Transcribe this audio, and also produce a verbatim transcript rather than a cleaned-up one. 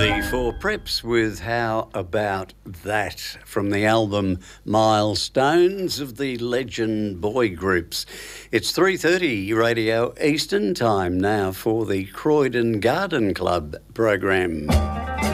The Four Preps with How About That from the album Milestones of the Legend Boy Groups. It's three thirty Radio Eastern Time now for the Croydon Garden Club program.